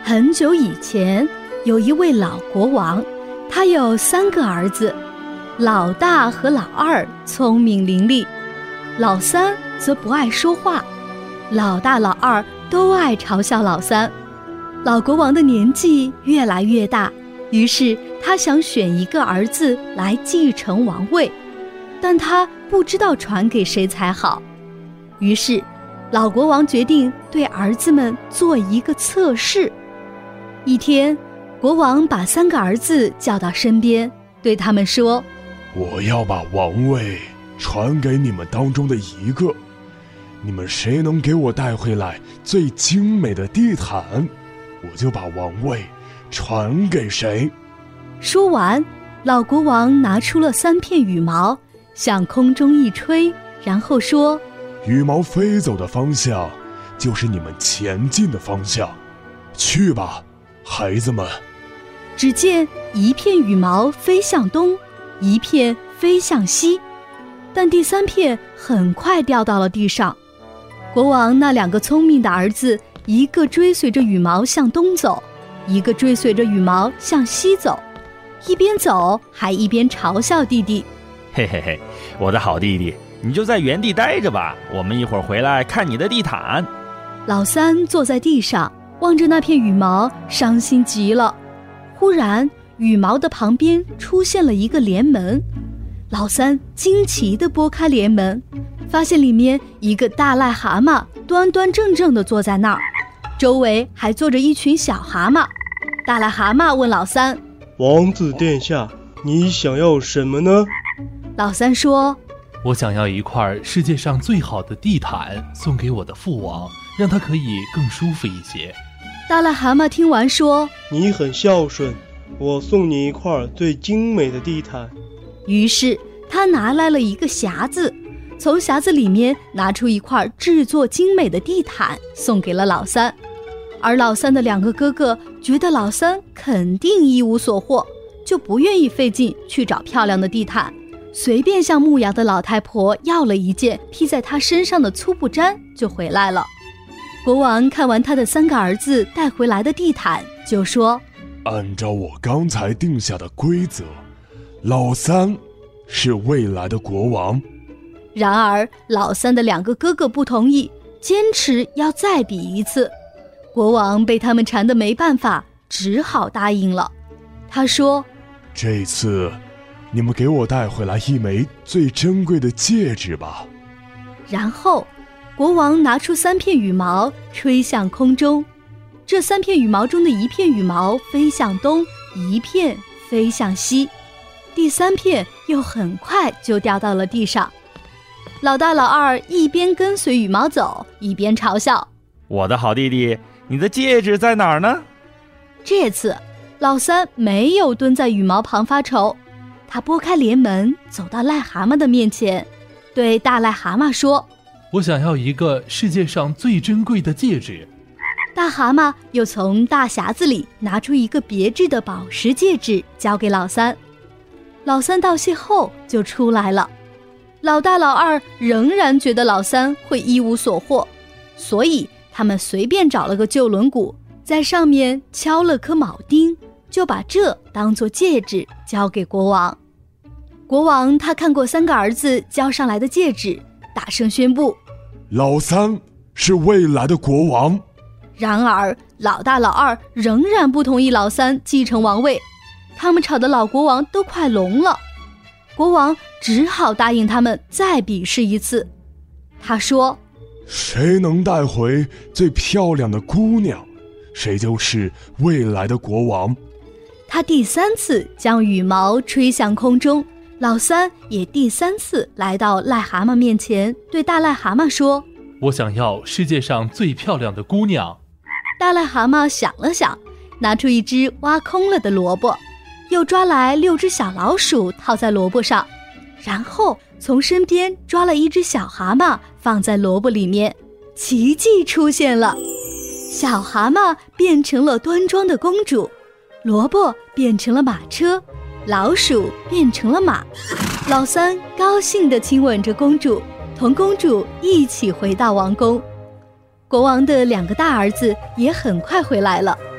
很久以前，有一位老国王，他有3个儿子，老大和老二聪明伶俐，老三则不爱说话，老大老二都爱嘲笑老三。老国王的年纪越来越大，于是他想选一个儿子来继承王位，但他不知道传给谁才好。于是老国王决定对儿子们做一个测试。一天，国王把3个儿子叫到身边，对他们说： 我要把王位传给你们当中的一个，你们谁能给我带回来最精美的地毯，我就把王位传给谁。 说完，老国王拿出了3片羽毛，向空中一吹，然后说： 羽毛飞走的方向就是你们前进的方向，去吧，孩子们。 只见一片羽毛飞向东，一片飞向西，但第3片很快掉到了地上。国王那2个聪明的儿子，一个追随着羽毛向东走，一个追随着羽毛向西走，一边走还一边嘲笑弟弟： 嘿嘿嘿，我的好弟弟，你就在原地待着吧，我们一会儿回来看你的地毯。 老三坐在地上，望着那片羽毛，伤心极了。忽然，羽毛的旁边出现了一个帘门，老三惊奇地拨开帘门，发现里面一个大癞蛤蟆端端正正地坐在那儿，周围还坐着一群小蛤蟆。大癞蛤蟆问老三： 王子殿下，你想要什么呢？ 老三说： 我想要一块世界上最好的地毯送给我的父王，让他可以更舒服一些。 大癞蛤蟆听完说： 你很孝顺，我送你一块最精美的地毯。 于是他拿来了一个匣子，从匣子里面拿出一块制作精美的地毯，送给了老三。而老三的2个哥哥觉得老三肯定一无所获，就不愿意费劲去找漂亮的地毯，随便向牧羊的老太婆要了一件披在她身上的粗布毡就回来了。国王看完他的3个儿子带回来的地毯，就说： 按照我刚才定下的规则，老三是未来的国王。 然而老三的2个哥哥不同意，坚持要再比一次。国王被他们缠得没办法，只好答应了。他说： 这次你们给我带回来一枚最珍贵的戒指吧。 然后国王拿出3片羽毛吹向空中，这3片羽毛中的1片羽毛飞向东，1片飞向西，第3片又很快就掉到了地上。老大老二一边跟随羽毛走，一边嘲笑： 我的好弟弟，你的戒指在哪儿呢？ 这次老三没有蹲在羽毛旁发愁，他拨开帘门，走到癞蛤蟆的面前，对大癞蛤蟆说： 我想要一个世界上最珍贵的戒指。 大蛤蟆又从大匣子里拿出一个别致的宝石戒指，交给老三。老三道谢后就出来了。老大老二仍然觉得老三会一无所获，所以他们随便找了个旧轮毂，在上面敲了颗铆钉，就把这当作戒指交给国王。国王他看过3个儿子交上来的戒指，大声宣布： 老三是未来的国王。 然而老大老二仍然不同意老三继承王位，他们吵得老国王都快聋了。国王只好答应他们再比试一次。他说： 谁能带回最漂亮的姑娘，谁就是未来的国王。 他第3次将羽毛吹向空中，老三也第3次来到癞蛤蟆面前，对大癞蛤蟆说： 我想要世界上最漂亮的姑娘。 大癞蛤蟆想了想，拿出一只挖空了的萝卜，又抓来6只小老鼠套在萝卜上，然后从身边抓了一只小蛤蟆放在萝卜里面。奇迹出现了，小蛤蟆变成了端庄的公主，萝卜变成了马车，老鼠变成了马。老三高兴地亲吻着公主，同公主一起回到王宫。国王的2个大儿子也很快回来了，